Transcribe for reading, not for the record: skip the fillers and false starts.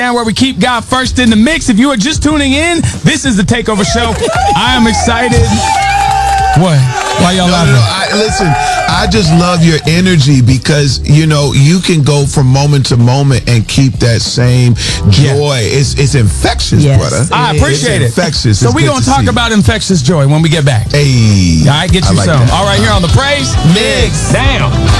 And where we keep God first in the mix. If you are just tuning in, this is the Takeover Show. I am excited. What? Why y'all laughing? Listen, I just love your energy because, you can go from moment to moment and keep that same joy. It's infectious, brother. I appreciate it's infectious. So we're going to talk about infectious joy when we get back. Hey. All right, get you some. That. All right, here on the Praise Mix. Damn.